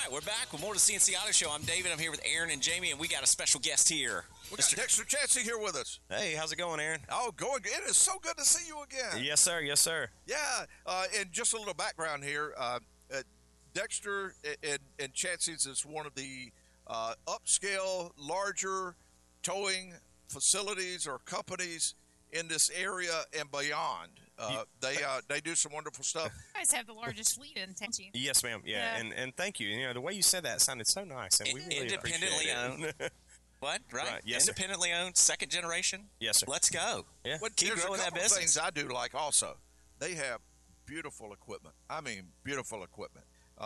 right, we're back with more of the CNC Auto Show. I'm David. I'm here with Aaron and Jamie, and we got a special guest here. We got Dexter Chancey here with us. Hey, how's it going, Aaron? Oh, going. It is so good to see you again. Yes, sir. Yes, sir. Yeah, and just a little background here. Dexter and Chancey's is one of the upscale, larger towing facilities or companies in this area and beyond. They do some wonderful stuff. You guys have the largest fleet in Tennessee. Yes, ma'am. Yeah. And thank you. You know, the way you said that sounded so nice, and we really independently appreciate it. owned. What? Right? Yes, independently owned, second generation. Yes, sir. Let's go. Yeah. Keep growing that business. Things I do like also. They have beautiful equipment. I mean, beautiful equipment.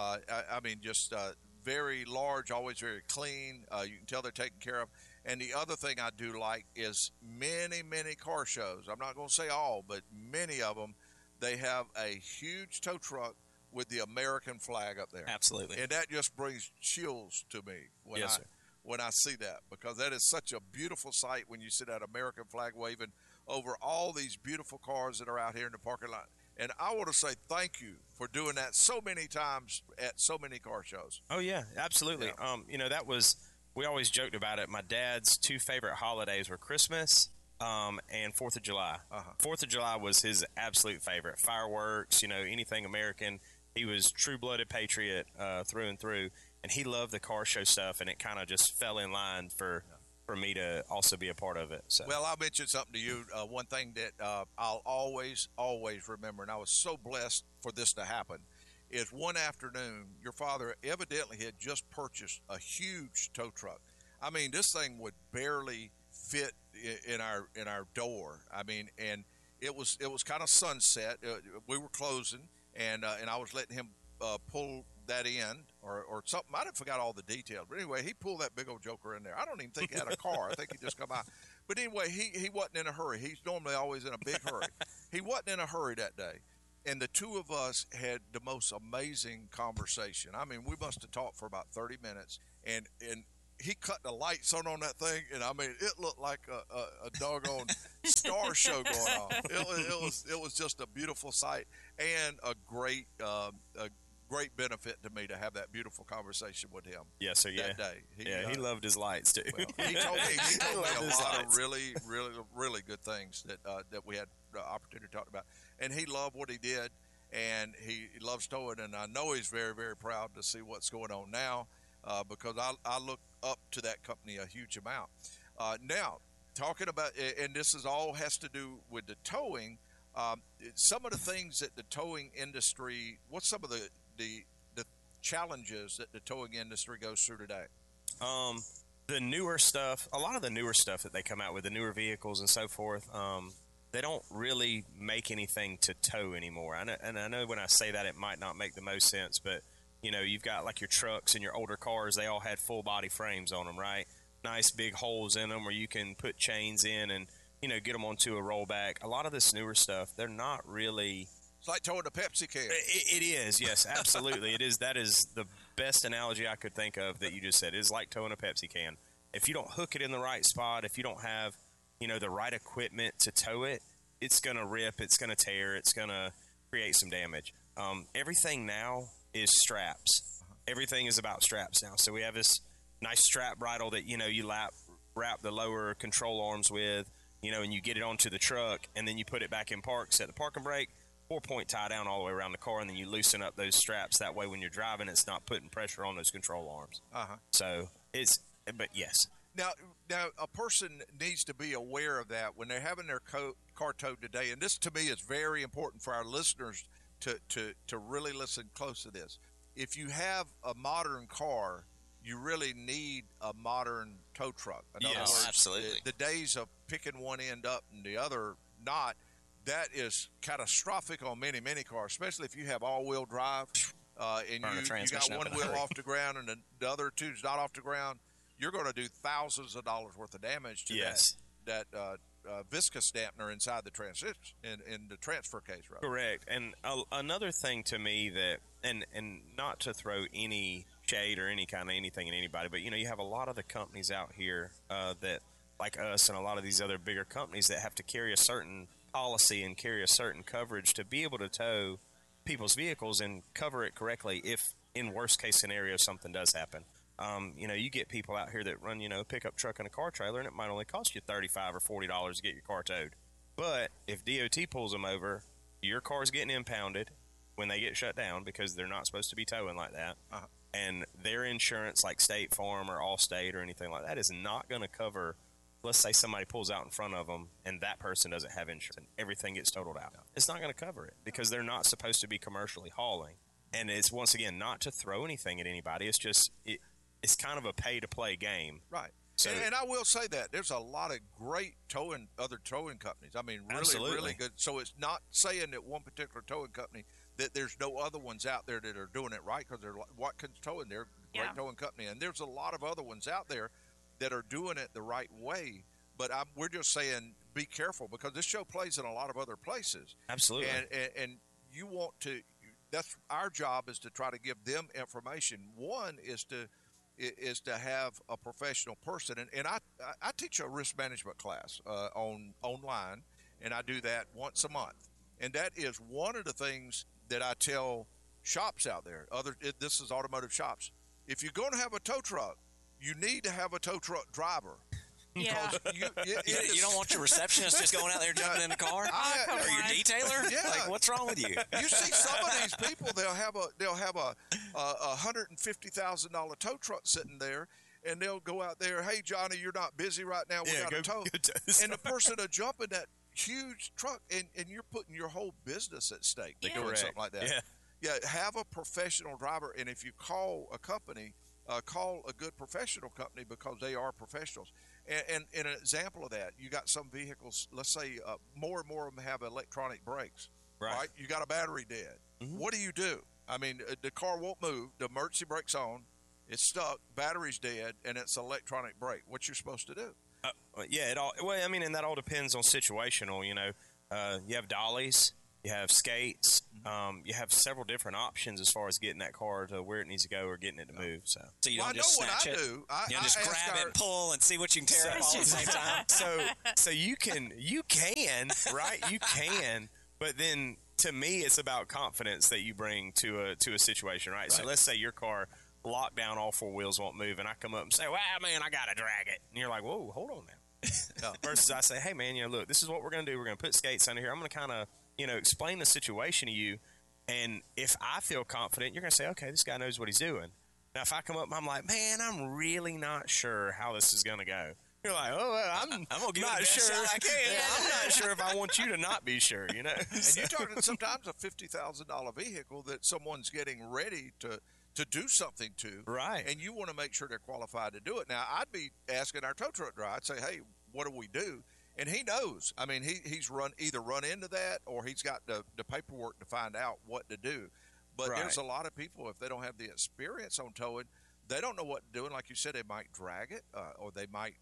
I mean, just very large, always very clean. You can tell they're taken care of. And the other thing I do like is many, many car shows. I'm not going to say all, but many of them, they have a huge tow truck with the American flag up there. Absolutely. And that just brings chills to me when I see that, because that is such a beautiful sight when you see that American flag waving over all these beautiful cars that are out here in the parking lot. And I want to say thank you for doing that so many times at so many car shows. Oh, yeah, absolutely. Yeah. You know, we always joked about it. My dad's two favorite holidays were Christmas and 4th of July. 4th of July was his absolute favorite. Fireworks, you know, anything American. He was true-blooded patriot through and through, and he loved the car show stuff, and it kind of just fell in line for me to also be a part of it. So. Well, I'll mention something to you. One thing that I'll always remember, and I was so blessed for this to happen, is one afternoon, your father evidently had just purchased a huge tow truck. I mean, this thing would barely fit in our door. I mean, and it was kind of sunset. We were closing, and I was letting him pull that in or something. I didn't forgot all the details, but anyway, he pulled that big old joker in there. I don't even think he had a car. I think he just come out. But anyway, he wasn't in a hurry. He's normally always in a big hurry. He wasn't in a hurry that day. And the two of us had the most amazing conversation. I mean, we must have talked for about 30 minutes, and he cut the lights on that thing, and I mean, it looked like a doggone star show going on. It was just a beautiful sight and a great benefit to me to have that beautiful conversation with him. Yes, sir. That day. He loved his lights too. Well, he told me a lot of really, really, really good things that we had the opportunity to talk about, and he loved what he did, and he loves towing, and I know he's very, very proud to see what's going on now, because I look up to that company a huge amount. Now, talking about, and this is all has to do with the towing. Some of the things that the towing industry, what's some of the challenges that the towing industry goes through today? The newer stuff, a lot of the newer stuff that they come out with, the newer vehicles and so forth, they don't really make anything to tow anymore. I know when I say that, it might not make the most sense, but you know, you've got like your trucks and your older cars, they all had full body frames on them, right? Nice big holes in them where you can put chains in and, you know, get them onto a rollback. A lot of this newer stuff, they're not really... It's like towing a Pepsi can. It is, yes, absolutely. It is. That is the best analogy I could think of that you just said. It is like towing a Pepsi can. If you don't hook it in the right spot, if you don't have, you know, the right equipment to tow it, it's going to rip, it's going to tear, it's going to create some damage. Everything now is straps. Everything is about straps now. So we have this nice strap bridle that, you know, you wrap the lower control arms with, you know, and you get it onto the truck, and then you put it back in park, set the parking brake, 4-point tie down all the way around the car, and then you loosen up those straps. That way when you're driving, it's not putting pressure on those control arms. So but yes. Now a person needs to be aware of that when they're having their car towed today, and this to me is very important for our listeners to really listen close to this. If you have a modern car, you really need a modern tow truck. In other words, absolutely. The days of picking one end up and the other not, that is catastrophic on many, many cars, especially if you have all-wheel drive and you got one wheel off the ground and the other two's not off the ground. You're going to do thousands of dollars worth of damage to that viscous dampener inside the transmission in the transfer case, right? Correct. And another thing to me that, and not to throw any shade or any kind of anything at anybody, but you know, you have a lot of the companies out here that, like us and a lot of these other bigger companies, that have to carry a certain policy and carry a certain coverage to be able to tow people's vehicles and cover it correctly if, in worst case scenario, something does happen. You get people out here that run, a pickup truck and a car trailer, and it might only cost you $35 or $40 to get your car towed. But if DOT pulls them over, your car's getting impounded when they get shut down because they're not supposed to be towing like that. Uh-huh. And their insurance, like State Farm or Allstate or anything like that, is not going to cover. Let's say somebody pulls out in front of them and that person doesn't have insurance and everything gets totaled out. It's not going to cover it because they're not supposed to be commercially hauling. And it's, once again, not to throw anything at anybody. It's just it's kind of a pay-to-play game. Right. So, and I will say that there's a lot of great other towing companies. I mean, really, absolutely. really good. So it's not saying that one particular towing company, that there's no other ones out there that are doing it right, because they're like Watkins Towing, they're a great towing company. And there's a lot of other ones out there that are doing it the right way. But we're just saying be careful, because this show plays in a lot of other places. absolutely. And you want to, that's our job, is to try to give them information. One is to have a professional person. And I teach a risk management class online, and I do that once a month. And that is one of the things that I tell shops out there. This is automotive shops. If you're going to have a tow truck, you need to have a tow truck driver. Yeah. You don't want your receptionist just going out there jumping in the car, come or your on. detailer. Yeah. Like, what's wrong with you? You see some of these people, they'll have a $150,000 tow truck sitting there, and they'll go out there. Hey, Johnny, you're not busy right now. We got a tow. And the person will jump in that huge truck, and you're putting your whole business at stake. Yeah. Doing something like that. Yeah. Have a professional driver, and if you call a company, call a good professional company, because they are professionals. And an example of that, you got some vehicles, let's say more and more of them have electronic brakes, right? You got a battery dead. Mm-hmm. What do? I mean, the car won't move, the emergency brake's on, it's stuck, battery's dead, and it's electronic brake. What you're supposed to do? And that all depends on situational. You have dollies, you have skates, you have several different options as far as getting that car to where it needs to go or getting it to move. So So you Well, don't I just know what snatch I it. do. You don't just I ask grab it, our- and pull, and see what you can tear up all at the same time. so you can, right? You can, but then to me, it's about confidence that you bring to a situation, right? So let's say your car locked down, all four wheels won't move, and I come up and say, "Well, man, I gotta drag it," and you're like, "Whoa, hold on now." Versus I say, "Hey, man, look, this is what we're gonna do. We're gonna put skates under here. I'm gonna kind of, explain the situation to you, and if I feel confident, you're gonna say, okay, this guy knows what he's doing. Now, if I come up and I'm like, man, I'm really not sure how this is gonna go. You're like, oh, well, I'm gonna give it not the best sure. shot I can. Yeah, I'm not sure if I want you to not be sure. And you're talking sometimes a $50,000 vehicle that someone's getting ready to do something to. Right. And you want to make sure they're qualified to do it. Now, I'd be asking our tow truck driver, I'd say, hey, what do we do? And he knows. I mean, he's either run into that, or he's got the paperwork to find out what to do. But there's a lot of people, if they don't have the experience on towing, they don't know what to do. And like you said, they might drag it, or they might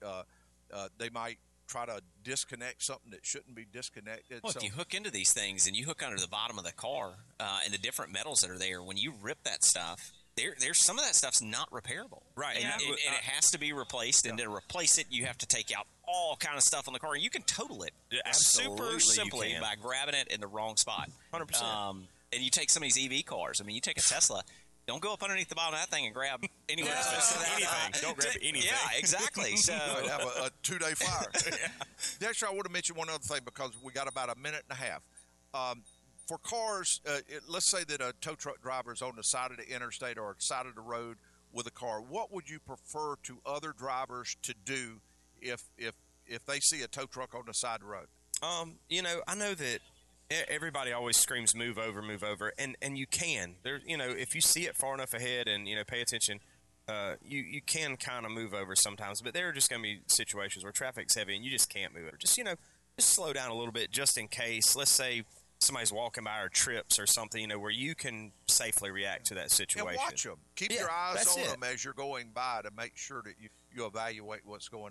try to disconnect something that shouldn't be disconnected. Well, if you hook into these things and you hook under the bottom of the car and the different metals that are there, when you rip that stuff, there's some of that stuff's not repairable. Right. And, and it has to be replaced. And to replace it, you have to take out all kind of stuff on the car. And you can total it Absolutely, super simply you can. by grabbing it in the wrong spot. 100%. And you take some of these EV cars. I mean, you take a Tesla. Don't go up underneath the bottom of that thing and grab anywhere. anything. Don't grab anything. Yeah, exactly. So might have a 2-day fire. Next, I want to mention one other thing, because we got about a minute and a half. For cars, let's say that a tow truck driver is on the side of the interstate or side of the road with a car. What would you prefer to other drivers to do if they see a tow truck on the side of the road? I know that everybody always screams move over, and you can. There, if you see it far enough ahead and pay attention, you can kind of move over sometimes. But there are just going to be situations where traffic's heavy and you just can't move over. Just slow down a little bit just in case. Let's say somebody's walking by or trips or something, where you can safely react to that situation. And watch them. Keep your eyes that's on it. them as you're going by to make sure that you evaluate what's going on.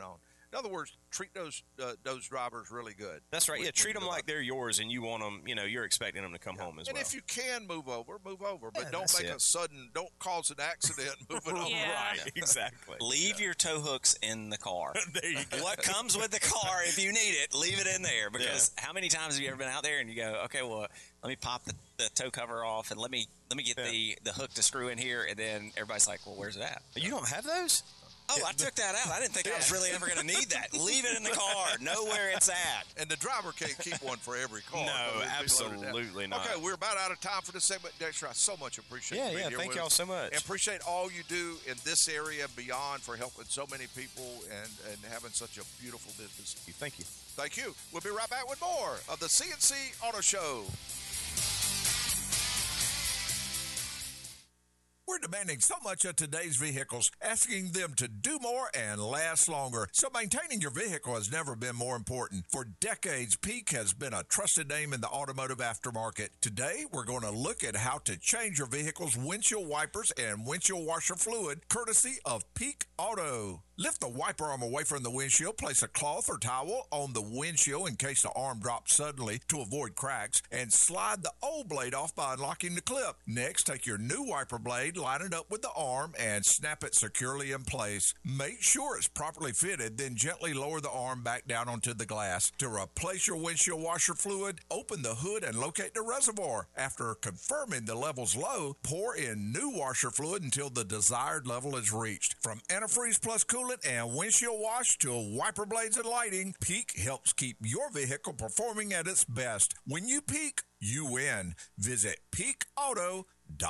In other words, treat those drivers really good. That's right. When- Yeah, treat when them you like they're yours, and you want them. You're expecting them to come home as and well. if you can move over, but Yeah, don't that's make it. don't cause an accident moving over. Yeah. Right, exactly. Leave your tow hooks in the car. There you go. What comes with the car, if you need it, leave it in there. Because how many times have you ever been out there and you go, okay, well, let me pop the tow cover off and let me get the hook to screw in here, and then everybody's like, well, where's it at? You don't have those? Oh, I took that out. I didn't think I was really ever going to need that. Leave it in the car. Know where it's at. And the driver can't keep one for every car. No, But we've been loaded down. absolutely not. Okay, we're about out of time for this segment. Dexter, I so much appreciate Yeah, you being yeah, here thank with y'all us. so much. And appreciate all you do in this area and beyond for helping so many people and having such a beautiful business. Thank you. Thank you. We'll be right back with more of the CNC Auto Show. We're demanding so much of today's vehicles, asking them to do more and last longer. So maintaining your vehicle has never been more important. For decades, Peak has been a trusted name in the automotive aftermarket. Today, we're going to look at how to change your vehicle's windshield wipers and windshield washer fluid, courtesy of Peak Auto. Lift the wiper arm away from the windshield, place a cloth or towel on the windshield in case the arm drops suddenly to avoid cracks, and slide the old blade off by unlocking the clip. Next, take your new wiper blade, line it up with the arm, and snap it securely in place. Make sure it's properly fitted, then gently lower the arm back down onto the glass. To replace your windshield washer fluid, open the hood and locate the reservoir. After confirming the level's low, pour in new washer fluid until the desired level is reached. From antifreeze plus coolant and windshield wash to wiper blades and lighting, Peak helps keep your vehicle performing at its best. When you peak, you win. Visit peakauto.com.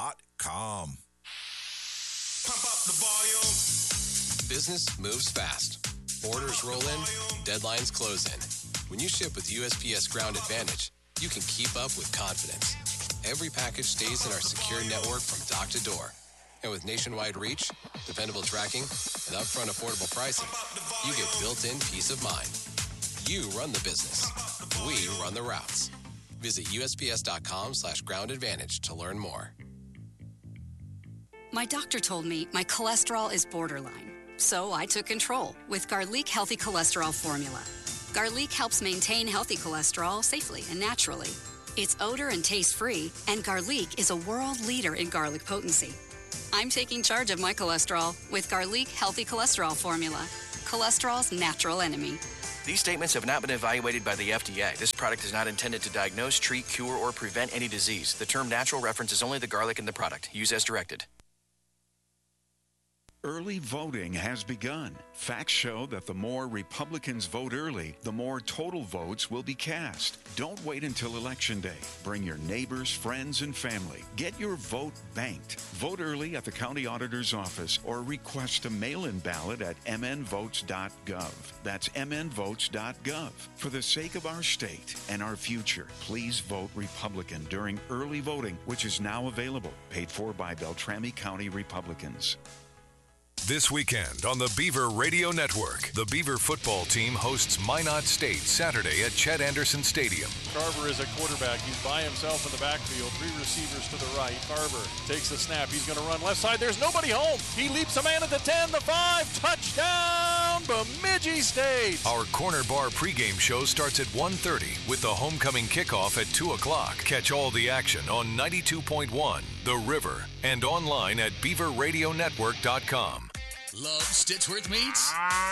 Pump up the volume. Business moves fast. Orders roll in, deadlines close in. When you ship with USPS Ground Advantage, you can keep up with confidence. Every package stays in our secure network from dock to door. And with nationwide reach, dependable tracking, and upfront affordable pricing, you get built-in peace of mind. You run the business. We run the routes. Visit USPS.com/Ground Advantage to learn more. My doctor told me my cholesterol is borderline, so I took control with Garlic Healthy Cholesterol Formula. Garlic helps maintain healthy cholesterol safely and naturally. It's odor and taste-free, and Garlic is a world leader in garlic potency. I'm taking charge of my cholesterol with Garlic Healthy Cholesterol Formula, cholesterol's natural enemy. These statements have not been evaluated by the FDA. This product is not intended to diagnose, treat, cure, or prevent any disease. The term natural references only the garlic in the product. Use as directed. Early voting has begun. Facts show that the more Republicans vote early, the more total votes will be cast. Don't wait until Election Day. Bring your neighbors, friends, and family. Get your vote banked. Vote early at the county auditor's office or request a mail-in ballot at mnvotes.gov. That's mnvotes.gov. For the sake of our state and our future, please vote Republican during early voting, which is now available. Paid for by Beltrami County Republicans. This weekend on the Beaver Radio Network, the Beaver football team hosts Minot State Saturday at Chet Anderson Stadium. Carver is a quarterback. He's by himself in the backfield. 3 receivers to the right. Carver takes the snap. He's going to run left side. There's nobody home. He leaps a man at the 10, the 5. Touchdown, Bemidji State. Our Corner Bar pregame show starts at 1:30 with the homecoming kickoff at 2 o'clock. Catch all the action on 92.1, The River, and online at beaverradionetwork.com. Love Stitchworth Meats?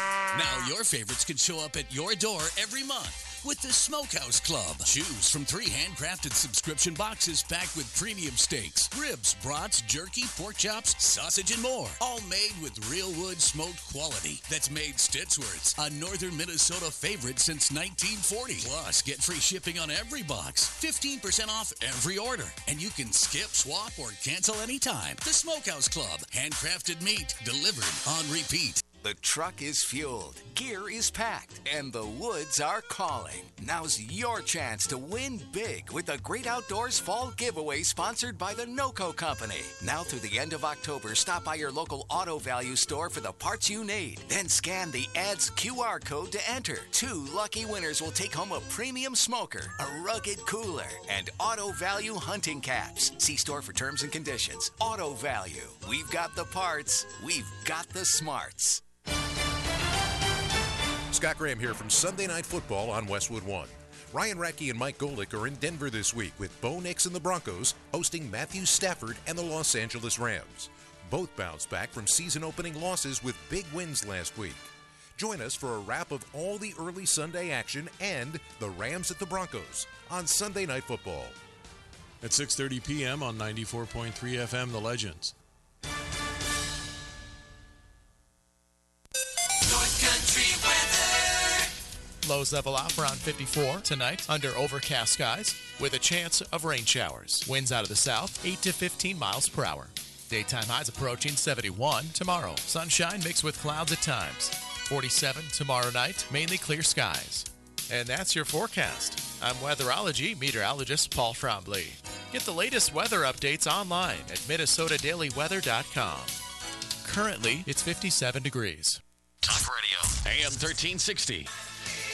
Now your favorites can show up at your door every month with the Smokehouse Club. Choose from 3 handcrafted subscription boxes packed with premium steaks, ribs, brats, jerky, pork chops, sausage, and more. All made with real wood smoked quality that's made Stitchworth's a northern Minnesota favorite since 1940. Plus, get free shipping on every box, 15% off every order, and you can skip, swap, or cancel anytime. The Smokehouse Club. Handcrafted meat delivered on repeat. The truck is fueled, gear is packed, and the woods are calling. Now's your chance to win big with the Great Outdoors Fall Giveaway sponsored by the NOCO Company. Now through the end of October, stop by your local Auto Value store for the parts you need. Then scan the ADS QR code to enter. 2 lucky winners will take home a premium smoker, a rugged cooler, and Auto Value hunting caps. See store for terms and conditions. Auto Value. We've got the parts. We've got the smarts. Scott Graham here from Sunday Night Football on Westwood One. Ryan Radke and Mike Golick are in Denver this week with Bo Nix and the Broncos hosting Matthew Stafford and the Los Angeles Rams. Both bounced back from season-opening losses with big wins last week. Join us for a wrap of all the early Sunday action and the Rams at the Broncos on Sunday Night Football. At 6:30 p.m. on 94.3 FM, The Legends. North Country weather. Lows level off around 54 tonight under overcast skies with a chance of rain showers. Winds out of the south, 8 to 15 miles per hour. Daytime highs approaching 71 tomorrow. Sunshine mixed with clouds at times. 47 tomorrow night, mainly clear skies. And that's your forecast. I'm weatherology meteorologist Paul Trombley. Get the latest weather updates online at MinnesotaDailyWeather.com. Currently, it's 57 degrees. Talk Radio. AM 1360.